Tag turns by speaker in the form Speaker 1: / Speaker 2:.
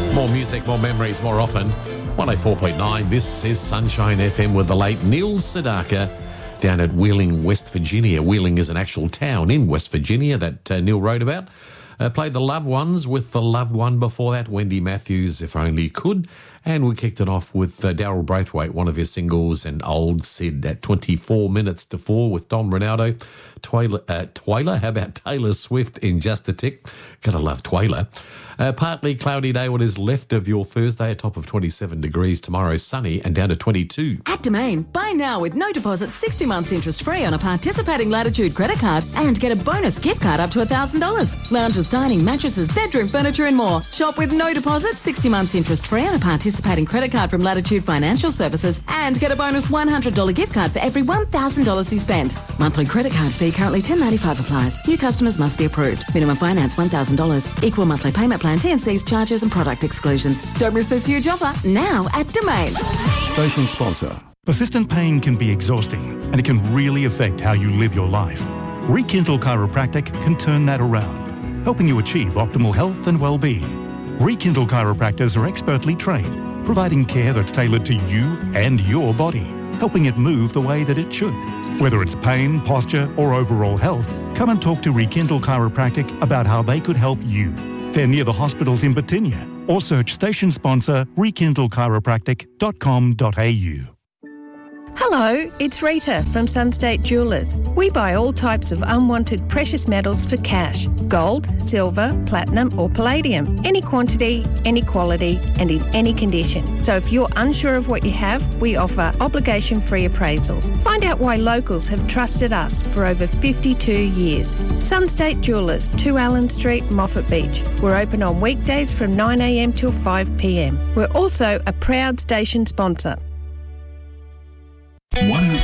Speaker 1: More music, more memories, more often. 104.9, this is Sunshine FM with the late Neil Sedaka down at Wheeling, West Virginia. Wheeling is an actual town in West Virginia that Neil wrote about. Played The Loved Ones with The Loved One before that, Wendy Matthews, If Only Could. And we kicked it off with Daryl Braithwaite, one of his singles, and Old Sid at 24 minutes to 4 with Don Ronaldo. Twyla, how about Taylor Swift in Just a Tick? Gotta love Twyla. Partly cloudy day, what is left of your Thursday, a top of 27 degrees. Tomorrow, sunny and down to 22.
Speaker 2: At Domain, buy now with no deposit, 60 months interest free on a participating Latitude credit card and get a bonus gift card up to $1,000. Lounges, dining, mattresses, bedroom furniture and more. Shop with no deposit, 60 months interest free on a participating credit card from Latitude Financial Services and get a bonus $100 gift card for every $1,000 you spend. Monthly credit card fee currently $10.95 applies. New customers must be approved. Minimum finance $1,000. Equal monthly payment plan, T&Cs, charges and product exclusions. Don't miss this huge offer now at Domain.
Speaker 3: Station sponsor. Persistent pain can be exhausting and it can really affect how you live your life. Rekindle Chiropractic can turn that around, helping you achieve optimal health and well-being. Rekindle chiropractors are expertly trained, providing care that's tailored to you and your body, helping it move the way that it should. Whether it's pain, posture, or overall health, come and talk to Rekindle Chiropractic about how they could help you. They're near the hospitals in Batinia, or search station sponsor rekindlechiropractic.com.au.
Speaker 4: Hello, it's Rita from Sunstate Jewellers. We buy all types of unwanted precious metals for cash. Gold, silver, platinum or palladium. Any quantity, any quality and in any condition. So if you're unsure of what you have, we offer obligation-free appraisals. Find out why locals have trusted us for over 52 years. Sunstate Jewellers, 2 Allen Street, Moffat Beach. We're open on weekdays from 9 a.m. till 5 p.m. We're also a proud station sponsor.